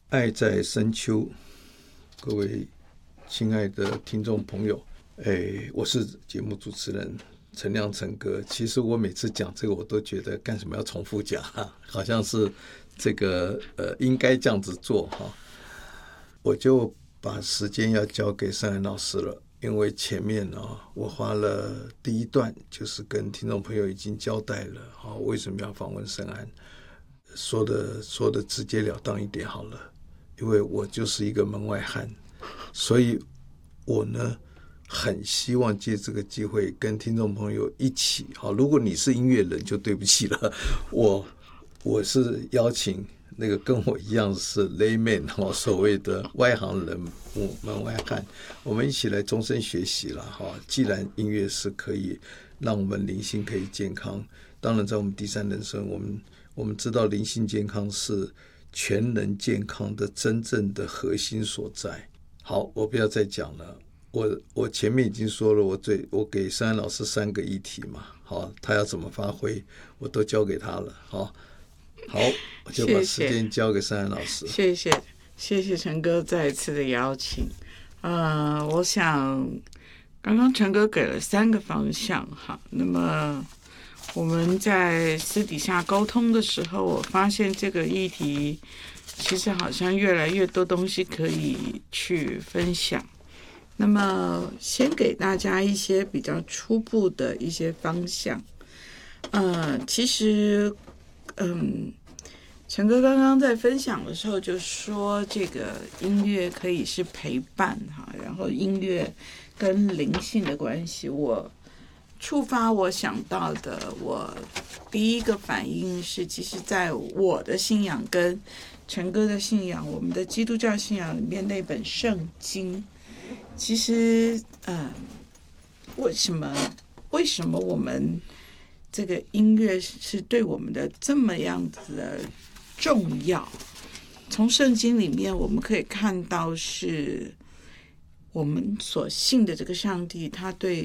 爱在深秋，各位亲爱的听众朋友，我是节目主持人陈亮陈哥。其实我每次讲这个，我都觉得干什么要重复讲好像是这个应该这样子做哈。我就把时间要交给尚安老师了，因为前面我花了第一段就是跟听众朋友已经交代了为什么要访问尚安，说的直截了当一点好了。因为我就是一个门外汉，所以我呢很希望借这个机会跟听众朋友一起如果你是音乐人就对不起了，我是邀请那个跟我一样是 layman 所谓的外行人门外汉，我们一起来终身学习了既然音乐是可以让我们灵性可以健康，当然在我们第三人生，我们知道灵性健康是全人健康的真正的核心所在。好，我不要再讲了，我前面已经说了，我给尚安老师3个议题嘛，好，他要怎么发挥我都交给他了。好，我就把时间交给尚安老师。 谢谢陈哥再一次的邀请。我想刚刚陈哥给了3个方向哈，那么我们在私底下沟通的时候，我发现这个议题其实好像越来越多东西可以去分享。那么先给大家一些比较初步的一些方向。其实陈哥刚刚在分享的时候就说，这个音乐可以是陪伴哈，然后音乐跟灵性的关系，触发我想到的，我第一个反应是，其实在我的信仰跟陈哥的信仰，我们的基督教信仰里面那本圣经，其实为什么我们这个音乐是对我们的这么样子的重要？从圣经里面我们可以看到，是我们所信的这个上帝，他对